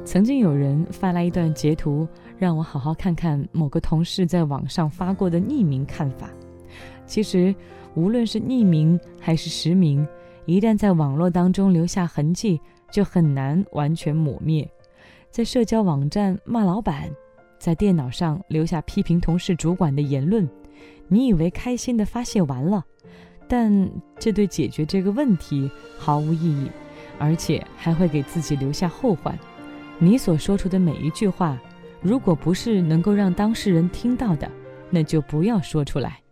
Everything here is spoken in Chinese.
曾经有人发来一段截图，让我好好看看某个同事在网上发过的匿名看法。其实无论是匿名还是实名，一旦在网络当中留下痕迹，就很难完全抹灭。在社交网站骂老板，在电脑上留下批评同事主管的言论，你以为开心地发泄完了，但这对解决这个问题毫无意义，而且还会给自己留下后患。你所说出的每一句话，如果不是能够让当事人听到的，那就不要说出来。